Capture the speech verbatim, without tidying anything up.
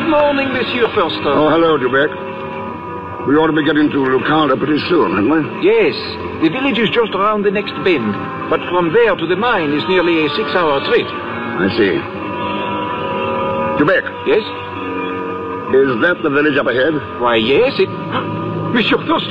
Good morning, Monsieur Foster. Oh, hello, Dubec. We ought to be getting to Lucanda pretty soon, hadn't we? Yes, the village is just around the next bend, but from there to the mine is nearly a six-hour trip. I see. Dubec, Yes? is that the village up ahead? Why, yes, it... Monsieur Foster!